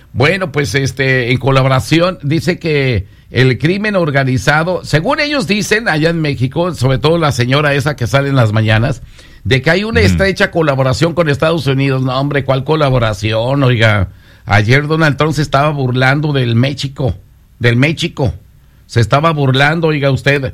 Bueno, pues en colaboración, dice que el crimen organizado, según ellos dicen allá en México, sobre todo la señora esa que sale en las mañanas, de que hay una estrecha colaboración con Estados Unidos. No, hombre, ¿cuál colaboración? Oiga, ayer Donald Trump se estaba burlando del México. Se estaba burlando, oiga usted.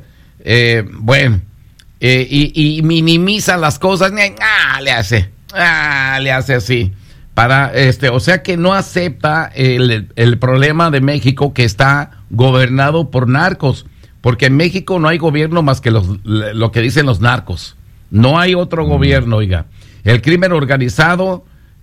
Y minimiza las cosas. Le hace así. O sea que no acepta el problema de México, que está gobernado por narcos, porque en México no hay gobierno más que lo que dicen los narcos. No hay otro gobierno, oiga. El crimen organizado,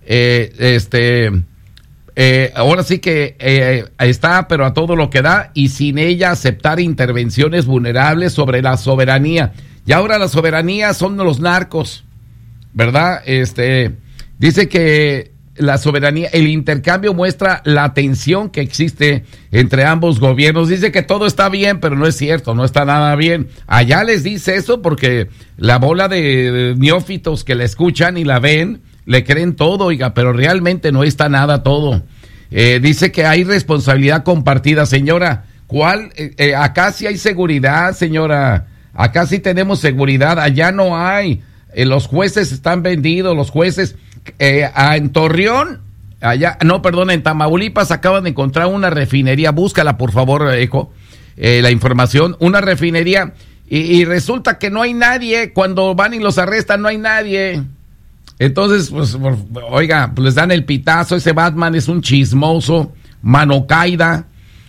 ahora sí que está, pero a todo lo que da, y sin ella aceptar intervenciones vulnerables sobre la soberanía. Y ahora la soberanía son los narcos, ¿verdad? Dice que la soberanía, el intercambio muestra la tensión que existe entre ambos gobiernos. Dice que todo está bien, pero no es cierto, no está nada bien. Allá les dice eso porque la bola de neófitos que la escuchan y la ven, le creen todo, oiga, pero realmente no está nada todo. Dice que hay responsabilidad compartida. Señora, ¿cuál? Acá sí hay seguridad, señora. Acá sí tenemos seguridad, allá no hay. Los jueces están vendidos, los jueces. En Torreón, en Tamaulipas acaban de encontrar una refinería. Búscala, por favor, Eco, la información. Una refinería y resulta que no hay nadie. Cuando van y los arrestan, no hay nadie. Entonces, pues, oiga, pues les dan el pitazo. Ese Batman es un chismoso, mano caída.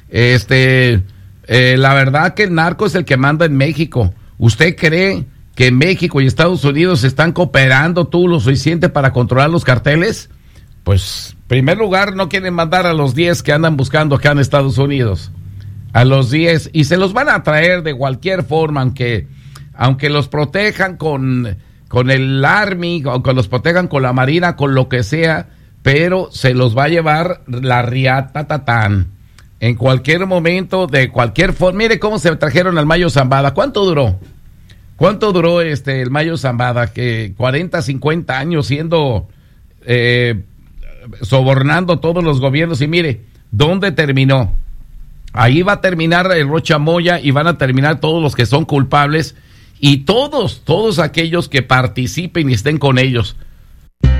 La verdad que el narco es el que manda en México. ¿Usted cree que México y Estados Unidos están cooperando tú lo suficiente para controlar los carteles? Pues, en primer lugar, no quieren mandar a los 10 que andan buscando acá en Estados Unidos. A los 10. Y se los van a traer de cualquier forma, aunque los protejan con el Army, aunque los protejan con la Marina, con lo que sea, pero se los va a llevar la riata tatán. En cualquier momento, de cualquier forma. Mire cómo se trajeron al Mayo Zambada. ¿Cuánto duró el Mayo Zambada? Que 40, 50 años siendo sobornando todos los gobiernos, y mire dónde terminó. Ahí va a terminar el Rocha Moya y van a terminar todos los que son culpables y todos aquellos que participen y estén con ellos.